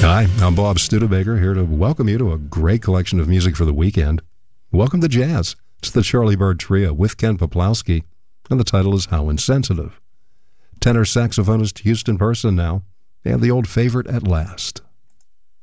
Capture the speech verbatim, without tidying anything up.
Hi, I'm Bob Studebaker, here to welcome you to a great collection of music for the weekend. Welcome to Jazz. It's the Charlie Bird Trio with Ken Poplowski, and the title is How Insensitive. Tenor saxophonist Houston Person now, and the old favorite At Last.